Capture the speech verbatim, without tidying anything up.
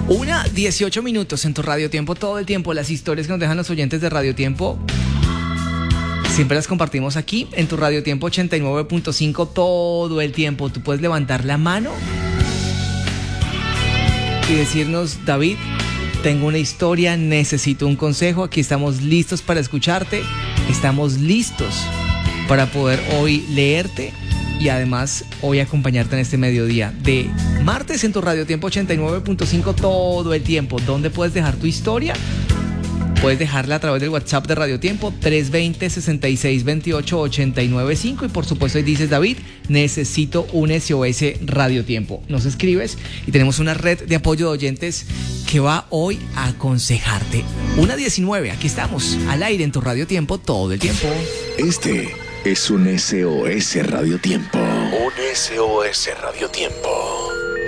Una, dieciocho minutos en tu Radio Tiempo, todo el tiempo. Las historias que nos dejan los oyentes de Radio Tiempo siempre las compartimos aquí en tu Radio Tiempo ochenta y nueve punto cinco todo el tiempo. Tú puedes levantar la mano y decirnos: David, tengo una historia, necesito un consejo. Aquí estamos listos para escucharte. Estamos listos para poder hoy leerte y además hoy acompañarte en este mediodía de martes en tu Radio Tiempo ochenta y nueve punto cinco todo el tiempo. ¿Dónde puedes dejar tu historia? Puedes dejarla a través del WhatsApp de Radio Tiempo tres dos cero, seis seis dos ocho, ocho nueve cinco. Y por supuesto ahí dices: David, necesito un S O S Radio Tiempo. Nos escribes y tenemos una red de apoyo de oyentes que va hoy a aconsejarte. una diecinueve, aquí estamos, al aire en tu Radio Tiempo todo el tiempo. Este es un S O S Radio Tiempo. Un S O S Radio Tiempo.